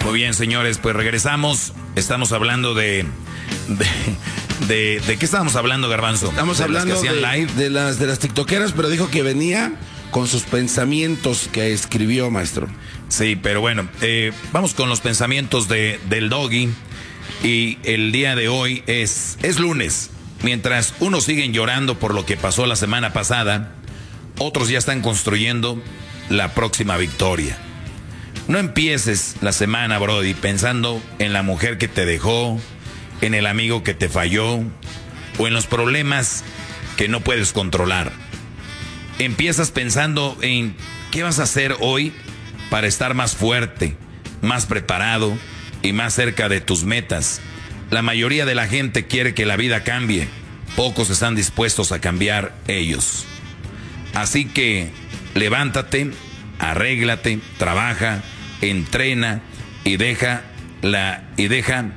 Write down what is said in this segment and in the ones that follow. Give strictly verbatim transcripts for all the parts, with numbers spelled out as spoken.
Muy bien, señores, pues regresamos. Estamos hablando de... de ¿De, de qué estábamos hablando, Garbanzo? Estamos ¿De hablando las que hacían de, live? de las de las tiktokeras, pero dijo que venía con sus pensamientos que escribió, maestro. Sí, pero bueno, eh, vamos con los pensamientos de, del Doggy. Y el día de hoy es, es lunes. Mientras unos siguen llorando por lo que pasó la semana pasada, otros ya están construyendo la próxima victoria. No empieces la semana, Brody, pensando en la mujer que te dejó, en el amigo que te falló o en los problemas que no puedes controlar. Empiezas pensando en qué vas a hacer hoy para estar más fuerte, más preparado y más cerca de tus metas. La mayoría de la gente quiere que la vida cambie, pocos están dispuestos a cambiar ellos. Así que levántate, arréglate, trabaja, entrena y deja la y deja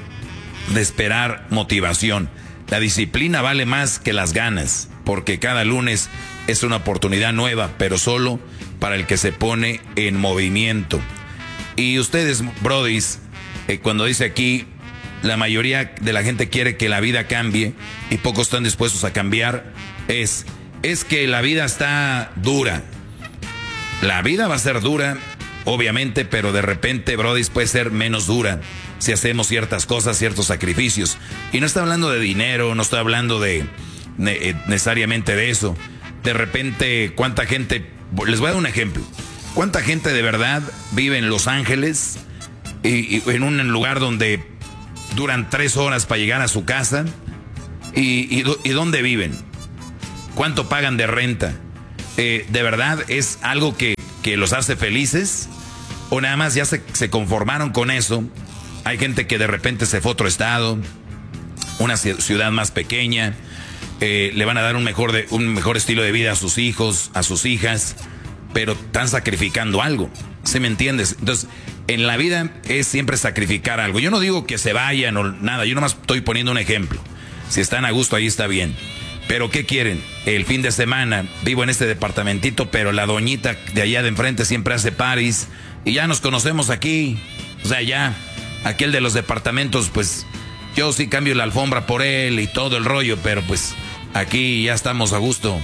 de esperar motivación. La disciplina vale más que las ganas, porque cada lunes es una oportunidad nueva, pero solo para el que se pone en movimiento. Y ustedes, brodis, eh, cuando dice aquí, la mayoría de la gente quiere que la vida cambie y pocos están dispuestos a cambiar, es, es que la vida está dura. La vida va a ser dura, obviamente, pero de repente, brodis, puede ser menos dura si hacemos ciertas cosas, ciertos sacrificios. Y no estoy hablando de dinero, no estoy hablando de ne necesariamente de eso. De repente, ¿cuánta gente? Les voy a dar un ejemplo. ¿Cuánta gente de verdad vive en Los Ángeles y, y en un lugar donde duran tres horas para llegar a su casa? ¿Y, y, y dónde viven? ¿Cuánto pagan de renta? Eh, ¿De verdad es algo que, que los hace felices? ¿O nada más ya se, se conformaron con eso? Hay gente que de repente se fue a otro estado, una ciudad más pequeña, eh, le van a dar un mejor, de, un mejor estilo de vida a sus hijos, a sus hijas, pero están sacrificando algo, ¿sí me entiendes? Entonces, en la vida es siempre sacrificar algo. Yo no digo que se vayan o nada, yo nomás estoy poniendo un ejemplo. Si están a gusto, ahí está bien. Pero ¿qué quieren? El fin de semana, vivo en este departamentito, pero la doñita de allá de enfrente siempre hace paris y ya nos conocemos aquí, o sea, ya... Aquel de los departamentos, pues yo sí cambio la alfombra por él y todo el rollo, pero pues aquí ya estamos a gusto.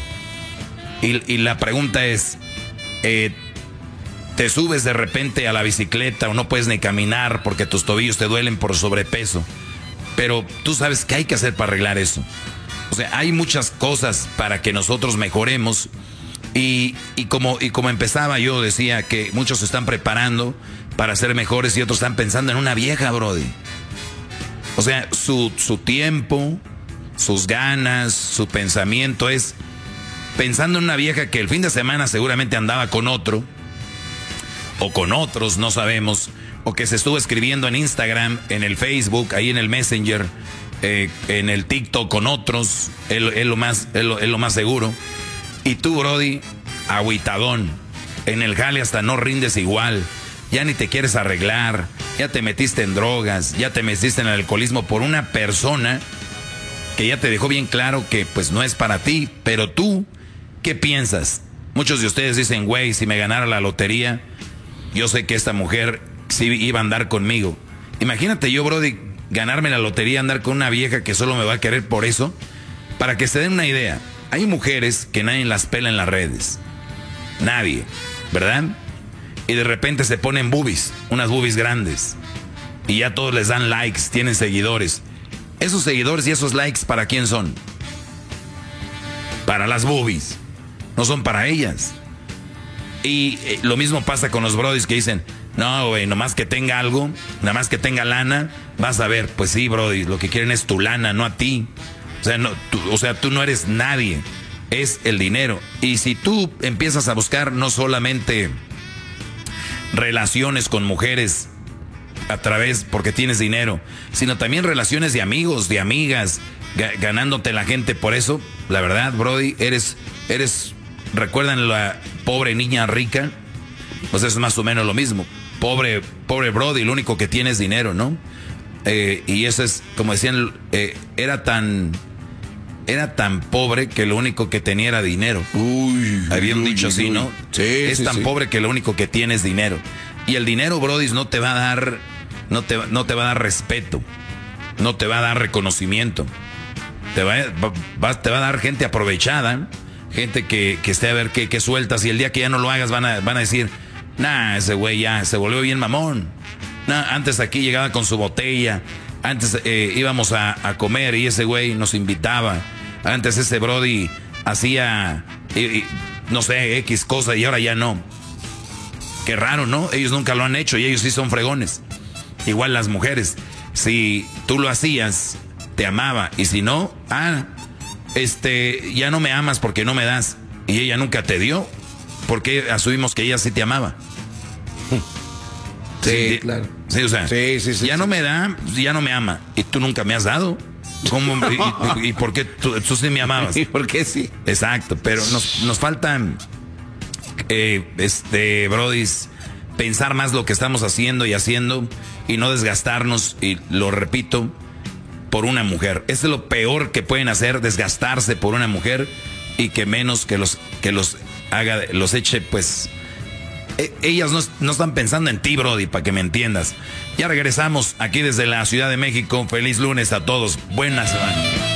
Y, y la pregunta es, eh, ¿te subes de repente a la bicicleta o no puedes ni caminar porque tus tobillos te duelen por sobrepeso? Pero tú sabes qué hay que hacer para arreglar eso. O sea, hay muchas cosas para que nosotros mejoremos. Y, y, como, y como empezaba yo decía que muchos se están preparando para ser mejores y otros están pensando en una vieja, brody. O sea, su, su tiempo, sus ganas, su pensamiento es pensando en una vieja que el fin de semana seguramente andaba con otro o con otros, no sabemos, o que se estuvo escribiendo en Instagram, en el Facebook, ahí en el Messenger, eh, en el TikTok con otros, es, es, lo más, es, lo, es lo más seguro. Y tú, brody, agüitadón, en el jale hasta no rindes igual. Ya ni te quieres arreglar, ya te metiste en drogas, ya te metiste en el alcoholismo por una persona que ya te dejó bien claro que pues no es para ti. Pero tú, ¿qué piensas? Muchos de ustedes dicen, güey, si me ganara la lotería, yo sé que esta mujer sí iba a andar conmigo. Imagínate yo, brody, ganarme la lotería, andar con una vieja que solo me va a querer por eso. Para que se den una idea, hay mujeres que nadie las pela en las redes. Nadie, ¿verdad? Y de repente se ponen boobies, unas boobies grandes. Y ya todos les dan likes, tienen seguidores. Esos seguidores y esos likes, ¿para quién son? Para las boobies. No son para ellas. Y eh, lo mismo pasa con los brodis que dicen, no, güey, nomás que tenga algo, nada más que tenga lana, vas a ver. Pues sí, brody, lo que quieren es tu lana, no a ti. O sea, no, tú, o sea, tú no eres nadie, es el dinero. Y si tú empiezas a buscar no solamente relaciones con mujeres a través porque tienes dinero, sino también relaciones de amigos, de amigas, ga ganándote la gente por eso, la verdad, brody, eres, eres, ¿recuerdan la pobre niña rica? Pues es más o menos lo mismo. Pobre, pobre brody, lo único que tiene es dinero, ¿no? Eh, y eso es, como decían, eh, era tan... Era tan pobre que lo único que tenía era dinero. Uy, Habían uy, dicho uy, así, ¿no? Sí, es sí, tan sí. pobre que lo único que tiene es dinero. Y el dinero, Brody, no te va a dar, no te, no te va a dar respeto, no te va a dar reconocimiento. Te va, va, te va a dar gente aprovechada, gente que, que esté a ver qué, qué sueltas, y el día que ya no lo hagas van a, van a decir, nah, ese güey ya se volvió bien mamón. Nah, antes aquí llegaba con su botella, antes eh, íbamos a, a comer y ese güey nos invitaba. Antes ese Brody hacía, eh, no sé, X cosa y ahora ya no. Qué raro, ¿no? Ellos nunca lo han hecho y ellos sí son fregones. Igual las mujeres, si tú lo hacías, te amaba, y si no, ah, este, ya no me amas porque no me das, y ella nunca te dio, porque asumimos que ella sí te amaba. Sí, sí, claro. Sí, o sea, sí, sí, sí, ya sí. no me da, ya no me ama, y tú nunca me has dado. ¿Cómo? ¿Y, y, y por qué tú, tú sí me amabas? ¿Y por qué sí? Exacto, pero nos, nos faltan, eh, este, brodis, pensar más lo que estamos haciendo y haciendo y no desgastarnos, y lo repito, por una mujer. Eso es lo peor que pueden hacer, desgastarse por una mujer, y que menos que los, que los haga, los eche, pues, eh, ellas no, no están pensando en ti, Brody, para que me entiendas. Ya regresamos aquí desde la Ciudad de México. Feliz lunes a todos. Buenas semana.